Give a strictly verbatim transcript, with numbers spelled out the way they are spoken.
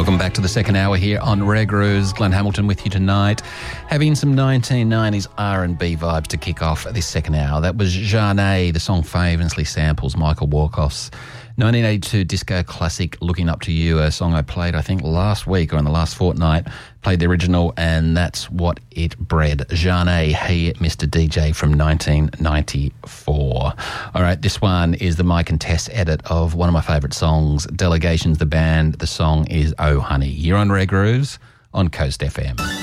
Welcome back to the second hour here on Rare Grooves. Glenn Hamilton with you tonight, having some nineteen nineties R and B vibes to kick off this second hour. That was Zhané, the song famously samples Michael Walkoff's nineteen eighty-two disco classic Looking Up to You, a song I played, I think, last week or in the last fortnight. Played the original, and that's what it bred. Zhané, Hey Mister D J from nineteen ninety-four. All right, this one is the Mike and Tess edit of one of my favourite songs, Delegation's the band. The song is Oh Honey. You're on Rare Grooves on Coast F M.